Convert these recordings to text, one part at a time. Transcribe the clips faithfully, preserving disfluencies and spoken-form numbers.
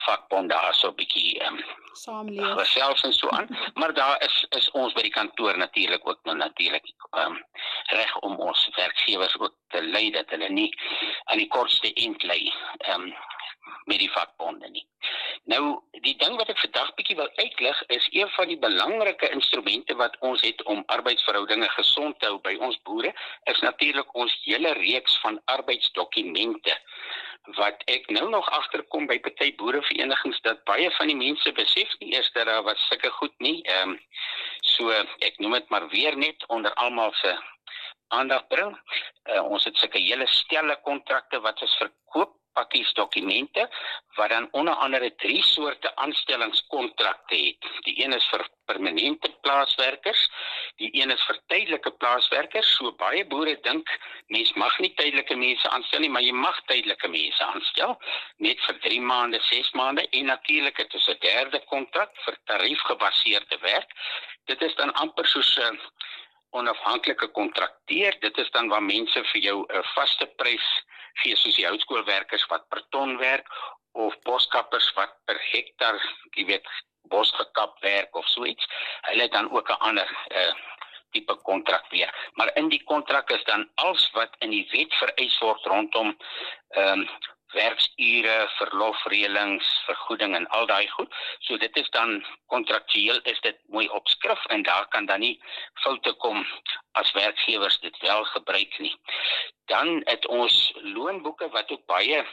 vakbond daar so 'n bietjie um, Saamleef. gesels en so aan, maar daar is, is ons by die kantoor natuurlik ook nou natuurlik um, reg om ons werkgewers ook te lei, dat hulle nie aan die kortste eind lei um, met die vakbonde nie. Nou, die ding wat ek vandag bietjie wil uitlig, is een van die belangrike instrumente wat ons het om arbeidsverhoudinge gesond te hou by ons boere, is natuurlik ons hele reeks van arbeidsdokumente, wat ek nou nog agterkom by party boereverenigings, dat baie van die mense besef nie eers dat daar wat sulke goed nie, um, so ek noem dit maar weer net onder almal se aandag bring. Uh, ons het sulke hele stelle kontrakte wat ons verkoop, pakkies dokumente, wat dan onder andere drie soorte aanstellingskontrakte het. Die een is vir permanente plaaswerkers, die een is vir tydelike plaaswerkers, so baie boere dink, mens mag nie tydelike mense aanstel nie, maar jy mag tydelike mense aanstel, net vir drie maande, ses maande, en natuurlik het ons 'n derde kontrak vir tariefgebaseerde werk. Dit is dan amper soos 'n onafhanklike kontrakteer, dit is dan waar mense vir jou 'n vaste prys gee, soos die houtskoolwerkers wat per ton werk, of boskappers wat per hektar, jy weet, bos gekap werk of so iets. Hulle het dan ook 'n ander uh, tipe kontrak weer. Maar in die kontrak is dan alles wat in die wet vereis word rondom um, werksure, verlofreëlings, vergoeding en al daai goed. So dit is dan kontraktueel is dit mooi op skrif en daar kan dan nie foute kom as werkgewers dit wel gebruik nie. Dan het ons loonboeke wat ook baie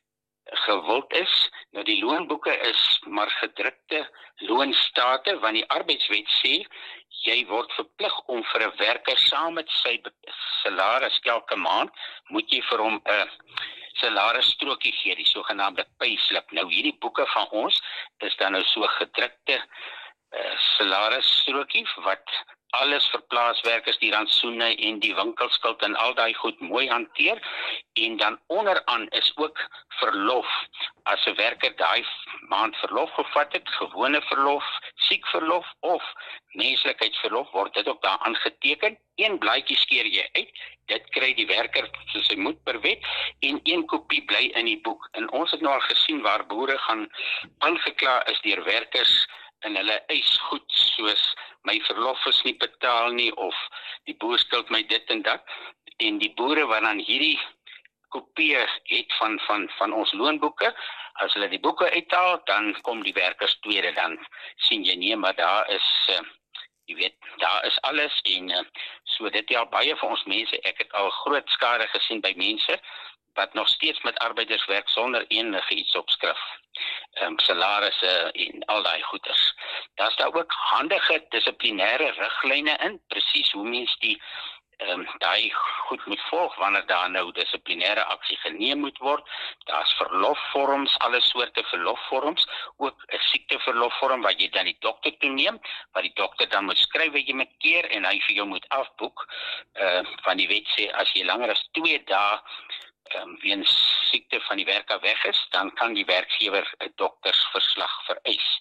gewild is. Nou die loonboeke is maar gedrukte loonstate, want die arbeidswet sê, jy word verplig om vir 'n werker saam met sy salaris elke maand, moet jy vir hom 'n salarisstrokie gee, die sogenaamde payslip. Nou hierdie boeke van ons is dan nou so gedrukte uh, salarisstrokie, wat alles vir plaaswerkers, die rantsoene en die winkelskuld en al daai goed mooi hanteer, en dan onderaan is ook verlof. As 'n werker daai maand verlof gevat het, gewone verlof, siekverlof of menslikheidsverlof, word dit ook daar aangeteken. Een blaadjie skeer jy uit, dit kry die werker soos hy moet per wet, en een kopie bly in die boek. En ons het nou al gesien waar boere gaan aangekla is deur werkers en hulle eis goed soos my verlof is nie betaal nie, of die boer skuld my dit en dat, en die boere wat dan hierdie kopieë het van, van, van ons loonboeke, as hulle die boeke uithaal, dan kom die werkers tweede, dan sien jy nie, maar daar is, uh, jy weet, daar is alles, en uh, so dit al baie vir ons mense, ek het al groot skade gesien by mense, wat nog steeds met arbeiders werk sonder enige iets op skrif. Um, salarisse en al daai goeders. Daar is daar ook handige dissiplinêre riglyne in, presies hoe mens die um, daai goed moet volg, wanneer daar nou dissiplinêre aksie geneem moet word. Daar's verlofvorms, alle soorte verlofvorms, ook 'n siekteverlofvorm wat jy dan die dokter toe neem, wat die dokter dan moet skryf wat jy moet keer, en hy vir jou moet afboek, uh, van die wet sê, as jy langer as twee dae Um, weens siekte van die werker weg is, dan kan die werkgewer 'n doktersverslag vereis.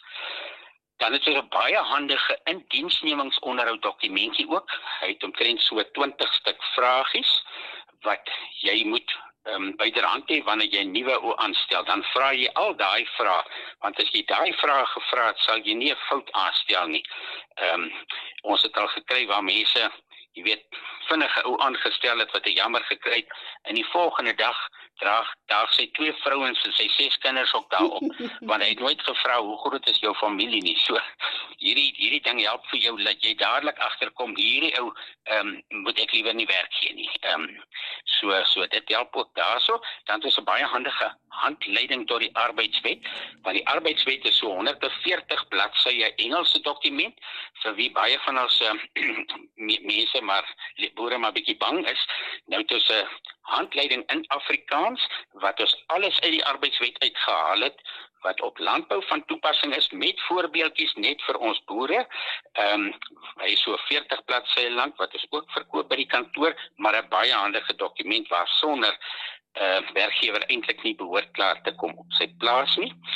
Dan het ons 'n baie handige indiensnemingsonderhoud dokumentjie ook. Hy het omtrent so twintig stuk vragies wat jy moet um, byderhand hê wanneer jy 'n nuwe ou aanstel. Dan vra jy al daai vrae, want as jy daai vrae gevra het, sal jy nie 'n fout aanstel nie. Um, ons het al gekry waar mense, jy weet, vinnige ou aangestel het wat 'n jammer gekry het, en die volgende dag draag, daar sy twee vrouens en sy ses kinders ook daarop, want hy het nooit gevra hoe groot is jou familie nie. So hierdie hierdie ding help vir jou dat jy dadelik agterkom, hierdie ou um, moet ek liewer nie werk gee nie. Um, so so dit help ook daarso. Dan is 'n baie handige handleiding tot die arbeidswet, want die arbeidswet is so honderd veertig bladsye Engelse dokument, vir wie baie van ons uh, mense maar boere maar bietjie bang is. Nou het ons 'n handleiding in Afrikaans, wat ons alles uit die arbeidswet uitgehaal het, wat op landbou van toepassing is, met voorbeeldjies net vir ons boere. Um, hy is so veertig bladsye lank, wat ons ook verkoop by die kantoor, maar 'n baie handige dokument waar sonder uh, werkgewer eintlik nie behoort klaar te kom op sy plaas nie.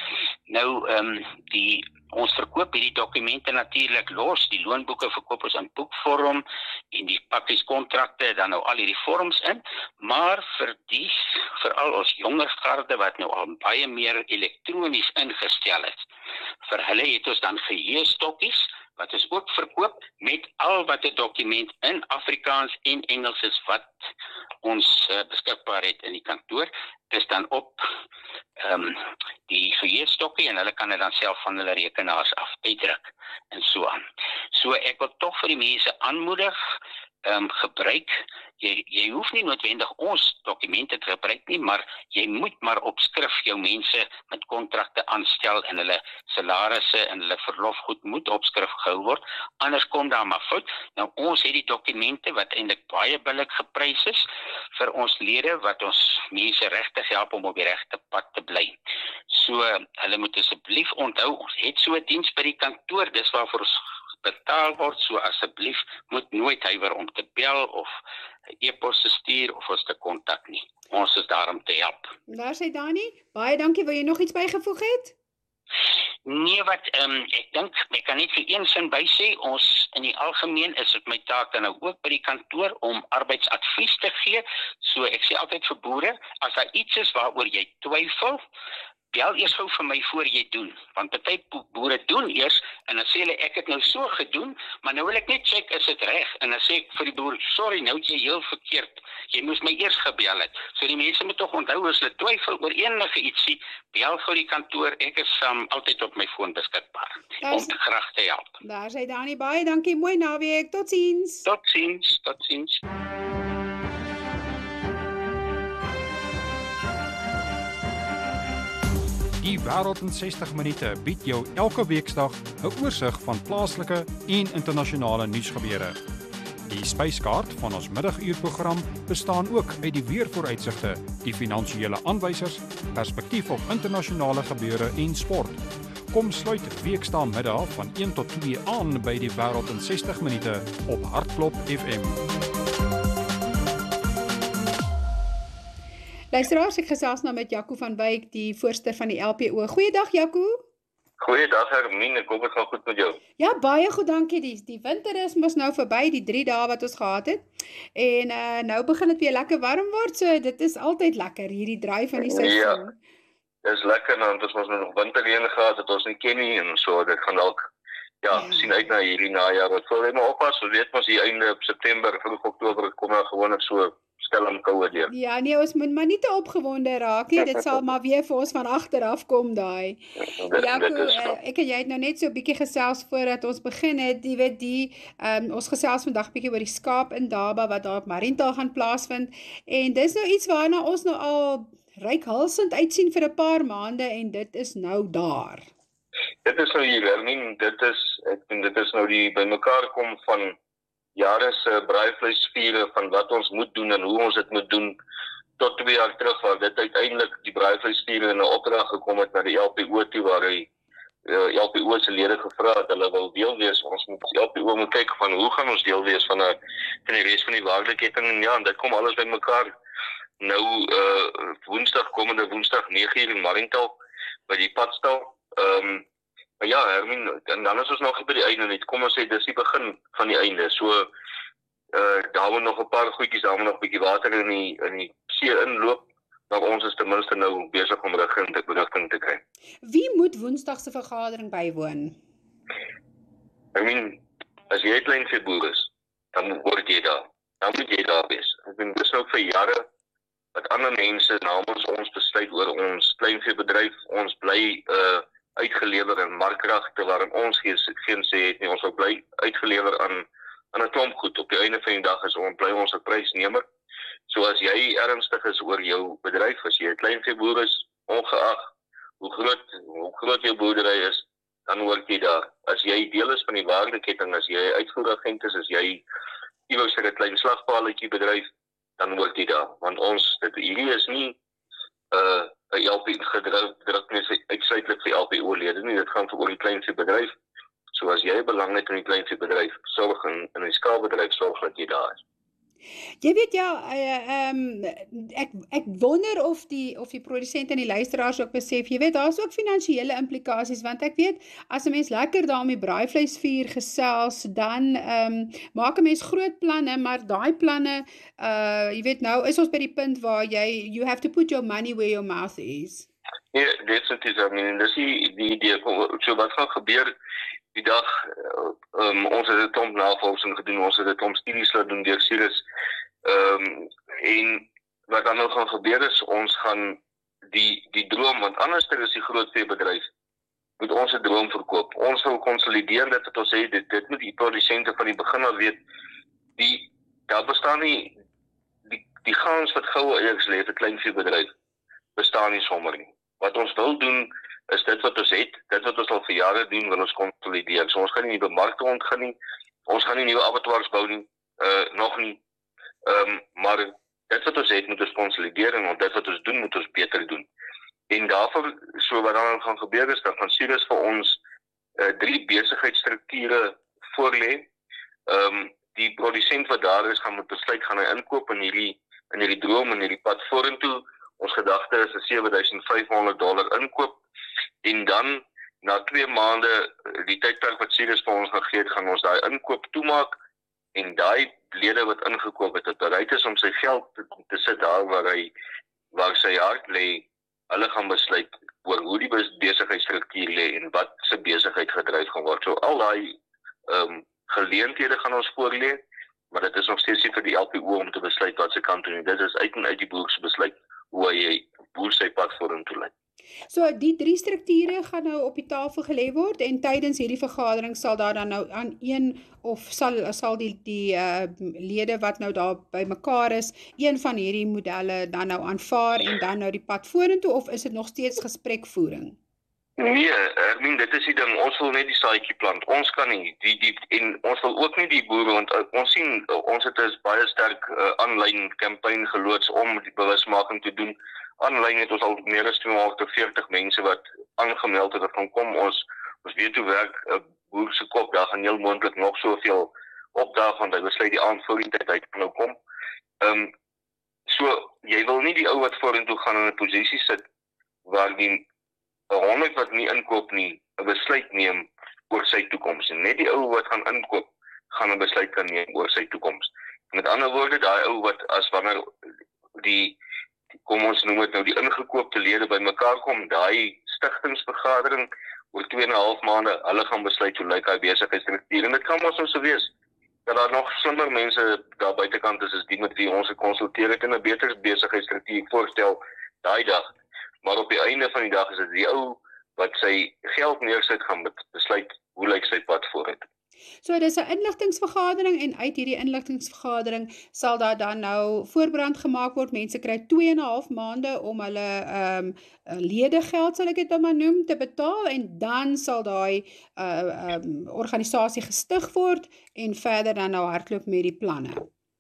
Nou, um, die, ons verkoop hierdie dokumente natuurlik los, die loonboeke verkoop ons in boekvorm, en die pakkies kontrakte, dan nou al hierdie vorms in, maar vir die, veral ons jonger garde, wat nou al baie meer elektronies ingestel is, vir hulle het ons dan geheuestokkies, wat ons ook verkoop, met al wat 'n dokument in Afrikaans en Engels is, wat ons uh, beskikbaar het in die kantoor, is dan op um, die geheuestokkie, en hulle kan dit dan self van hulle rekenaars af uitdruk, en so aan. So ek wil tog vir die mense aanmoedig, um, gebruik, jy, jy hoef nie noodwendig ons dokumente te gebruik nie, maar jy moet maar op skrif jou mense met kontrakte aanstel, en hulle salarisse en hulle verlofgoed moet op skrif gehou word, anders kom daar maar fout. Nou ons het die dokumente wat eintlik baie billik geprys is vir ons lede, wat ons mense regtig help om op die regte pad te bly. So hulle moet asseblief onthou, ons het so 'n diens by die kantoor, dis waarvoor ons betaal word, so asseblief moet nooit huiwer om te bel of e-pos te stuur of ons te kontak nie. Ons is daar om te help. Daar sê Dani, baie dankie, wil jy nog iets bygevoeg het? Nee, wat, um, ek dink, ek kan net vir een sin by sê, ons in die algemeen is dit my taak dan nou ook by die kantoor om arbeidsadvies te gee, so ek sê altyd vir boere, as daar iets is waaroor jy twyfel, bel eers gou vir my voor jy doen, want party boere doen eers, en dan sê hulle, ek het nou so gedoen, maar nou wil ek net check, is dit reg, en dan sê ek vir die boer, sorry, nou het jy heel verkeerd, jy moes my eers gebel het, so die mense moet toch onthou, as hulle twyfel oor enige ietsie, bel gou die kantoor, ek is um, altyd op my foon beskikbaar, Daar om is- te graag te help. Daar sê Dani, baie dankie, mooi naweek, totsiens. Tot ziens, tot ziens. Die Wêreld in sestig minute bied jou elke weeksdag 'n oorsig van plaaslike en internasionale nuusgebeure. Die spyskaart van ons middaguurprogram bestaan ook uit die weervooruitsigte, die finansiële aanwysers, perspektief op internasionale gebeure en sport. Kom sluit weekdae middag van een tot twee aan by die Wêreld in sestig minute op Hartklop F M. Luisteraars, ek gesels nou met Jaco van Wyk, die voorsteur van die L P O. Goeiedag Jaco. Goeiedag Hermine, ek hoop dit gaan goed met jou. Ja, baie goed, dankie. Die, die winter is mos nou verby, die drie dae wat ons gehad het. En uh, nou begin dit weer lekker warm word, so dit is altyd lekker, hierdie draai van die seisoen. Ja, dis lekker, want ons was nog winterreën gehad, het ons nie ken nie, en so, dit gaan dalk, ja, Ja. sien uit na hierdie najaar, wat voor hy maar oppas, we weet ons hier einde September, vroeg Oktober, kom nou gewoon net so stel en koue deur. Ja, nee, ons moet maar nie te opgewonde raak nie, dit sal maar weer vir ons van agteraf kom daai. Dit, Jaco, dit is uh, so. ek en jy het nou net so 'n bietjie gesels voordat ons begin het, jy weet die, um, ons gesels vandag bietjie oor die skaap in Daba, wat daar op Mariental gaan plaasvind, en dis nou iets waarna ons nou al reikhalsend uitsien vir 'n paar maande, en dit is nou daar. Dit is nou hier, Hermine, dit is, ek vind dit is nou die bymekaar kom van jare se braaivleisspiere van wat ons moet doen en hoe ons dit moet doen, tot twee jaar terug, waar dit uiteindelik die braaivleisspiere in 'n opdrag gekom het na die L P O toe, waar hy uh, L P O se lede gevra het, hulle wil deel wees, ons moet die L P O moet kyk van hoe gaan ons deel wees van, a, van die res van die waardeketting, en ja, en dit kom alles bymekaar, nou uh, woensdag, komende woensdag, nege uur in Mariental, by die padstal, um, maar ja, Hermine, en dan is ons nog by die einde niet, kom ons sê, dis die begin van die einde, so, uh, daar moet nog 'n paar goedjies, daar moet nog 'n bietjie water in die, in die see inloop, maar ons is ten minste nou besig om rigting te, rigting te kry. Wie moet Woensdag se vergadering bywoon? I mean, as jy 'n kleinveeboer is, dan word jy daar, dan moet jy daar wees. Ek bedoel, dis nou vir jare, wat ander mense namens ons besluit oor ons kleinveebedryf, ons bly, uh, uitgelewer in markkragte waarin ons geen, geen sê het nie, ons wil bly uitgelewer aan, aan 'n klomp goed. Op die einde van die dag is ons bly ons 'n prysnemer. So as jy ernstig is oor jou bedryf, as jy 'n kleinveeboer is, ongeag hoe groot, hoe groot jou boerdery is, dan hoort jy daar. As jy deel is van die waardeketting, as jy uitvoeragent is, as jy iewers 'n klein slagpaletjie bedryf, dan hoort jy daar. Want ons, dit hierdie is nie uh, 'n L P gedruk nie uitsluitlik vir L P O-lede nie, dit gaan vir oor die kleinste bedryf. So as jy belang het in die kleinste bedryf, sorg in, in die skaalbedryf, sorg dat jy daar is. Jy weet ja, uh, um, ek ek wonder of die of die produsente en die luisteraars ook besef, jy weet daar's ook finansiële implikasies, want ek weet as 'n mens lekker daar om die braaivleisvuur gesels, dan um, maak 'n mens groot planne, maar daai planne, uh, jy weet nou is ons by die punt waar jy you have to put your money where your mouth is. Ja, definitief, I mean, dis die die idee, so wat gaan gebeur die dag, um, ons het 'n klomp navorsing gedoen, ons het 'n klomp studies laat doen deur Cyrus, um, en wat dan nou gaan gebeur is, ons gaan die, die droom, want anders is die groot veebedryf, moet ons 'n droom verkoop. Ons wil konsolideer dit wat ons sê, dit, dit moet die produsente van die begin al weet, die, daar bestaan nie, die, die gans wat goue eiers lê, 'n klein veebedryf, bestaan nie sommer nie. Wat ons wil doen, is dit wat ons het, dit wat ons al vir jare doen, wil ons konsolideer. So ons gaan nie die bemarkte ontgaan nie, ons gaan nie nuwe abattoirs bou nie, uh, nog nie, um, maar dit wat ons het, moet ons konsolideer, en dit wat ons doen, moet ons beter doen. En daarvoor, so wat dan gaan gebeur is, dan gaan Cyrus vir ons uh, drie besigheidsstrukture voorlê. Um, die producent wat daar is, gaan met besluit, gaan hy inkoop in hierdie, in hierdie droom, in hierdie pad vorentoe. Ons gedagte is 'n sewe duisend vyf honderd dollar inkoop, en dan na twee maande, die tydperk wat Cyrus vir ons gegee het, gaan ons daai inkoop toemaak, en daai lede wat ingekoop het, het bereid is om sy geld te, te sit daar waar hy, waar sy hart lê, hulle gaan besluit oor hoe die besigheidsstruktuur lê en wat se besigheid gedryf gaan word. So al daai um, geleenthede gaan ons voorlê, maar dit is nog steeds nie vir die L P O om te besluit wat se kant toe nie. Dit is uit en uit die boer se besluit hoe hy boer sy pad vorentoe lei. So die drie strukture gaan nou op die tafel gelê word, en tydens hierdie vergadering sal daar dan nou aan een of sal sal die die uh, lede wat nou daar by mekaar is, een van hierdie modelle dan nou aanvaar en dan nou die pad vorentoe, of is dit nog steeds gesprekvoering? Nee, ek meen dit is die ding, ons wil net die saadjie plant. Ons kan nie die die en ons wil ook nie die boere, want uh, ons sien uh, ons het 'n baie sterk aanlyn uh, kampanje geloods om die bewusmaking te doen. Aanlyn het ons al meer as tweehonderd veertig mense wat aangemeld het, van kom ons, ons weet hoe werk 'n uh, boer se kop, daar gaan heel moontlik nog soveel opdaag, want hy besluit die aand voor die tyd uit kan nou kom. Um, so, jy wil nie die ou wat vorentoe gaan in 'n posisie sit, waar die 'n honderd wat nie inkoop nie, 'n besluit neem oor sy toekoms. En net die ou wat gaan inkoop, gaan 'n besluit kan neem oor sy toekoms. Met ander woorde, daai ou wat as wanneer die kom ons noem dit nou die ingekoopte lede by mekaar kom, daai stigtingsvergadering oor twee en 'n half maande, hulle gaan besluit hoe lyk hy besigheidsstruktuur. En dit kan mos ons so wees dat daar nog slimmer mense daar buitekant is as die met wie ons gekonsulteer het en 'n beter besigheidsstruktuur voorstel daai dag. Maar op die einde van die dag is dit die ou wat sy geld neersit gaan besluit hoe lyk sy pad vooruit. So dis 'n inligtingsvergadering, en uit hierdie inligtingsvergadering sal daar dan nou voorbrand gemaak word. Mense kry twee en 'n half maande om hulle um, ledegeld, sal ek dit maar noem, te betaal, en dan sal daai uh, um, organisasie gestig word en verder dan nou hardloop met die planne.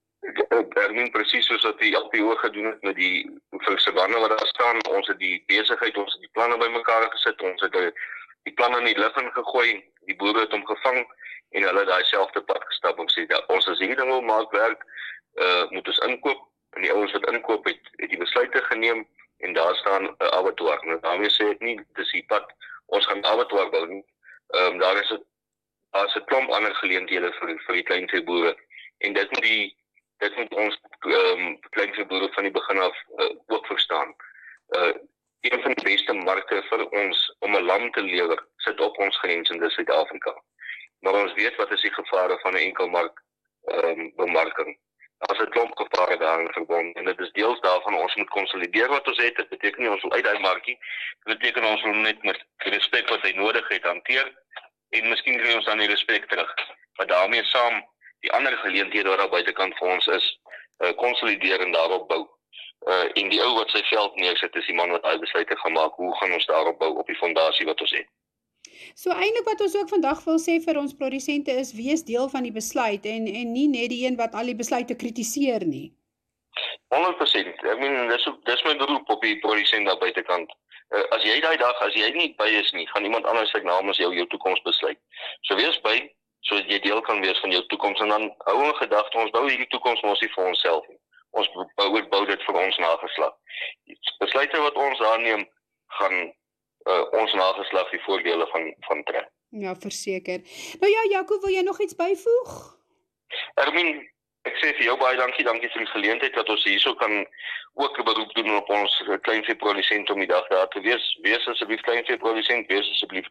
Ek meen presies soos wat die L P O gedoen het met die Savanne wat daar staan. Ons het die besigheid, ons het die planne bymekaar gesit, ons het die planne in die lug ingegooi, die boere het hom gevang en hulle daai selfde pad gestap om sê, ja, ons as hierdie ding wil maak werk, uh, moet ons inkoop, en die ouens wat inkoop het, het die besluite geneem, en daar staan 'n uh, abattoir. Nou daarmee sê ek nie, dis die pad, ons gaan 'n abattoir bou nie. Um, daar is 'n daar is 'n klomp ander geleenthede vir, vir die kleinveeboere, en dit moet die dit moet ons um, kleinveeboere van die begin af uh, ook verstaan. Uh, een van die beste markte vir ons om 'n lam te lewer, sit op ons grens, en dis Suid-Afrika. Maar ons weet wat is die gevare van 'n enkelmark um, bemarking. Daar is 'n klomp gevare daarin verbond, en dit is deels daarvan ons moet konsolideer wat ons het. Dit beteken nie ons wil uit daai markie, dit beteken ons wil net met respek wat hy nodig het hanteer, en miskien kry ons dan die respek terug. Maar daarmee saam die ander geleenthede wat daar buitekant vir ons is, uh, konsolideer en daarop bou. Uh, en die ou wat sy geld neersit, is die man wat daai besluite gaan maak, hoe gaan ons daarop bou op die fondasie wat ons het. So eintlik wat ons ook vandag wil sê vir ons produsente is, wees deel van die besluit, en, en nie net die een wat al die besluite kritiseer nie. honderd persent. Ek meen, dis, dis my beroep op die produsent daar buitekant. Uh, as jy daai dag, as jy nie by is nie, gaan iemand anders namens jou jou toekoms besluit. So wees by, sodat jy deel kan wees van jou toekoms en dan hou in gedagte, ons bou hierdie toekoms mos nie vir onsself nie. Ons bou, bou dit vir ons nageslag. Die besluite wat ons daar neem, gaan uh, ons nageslag die voordele van, van trek. Ja, verseker. Nou ja, Jaco, wil jy nog iets byvoeg? Erwin, ek sê vir jou baie dankie, dankie vir die geleentheid dat ons hierso kan ook 'n beroep doen op ons kleinveeprodusent om die dag daar te wees. Wees asseblief kleinveeprodusent, wees asseblief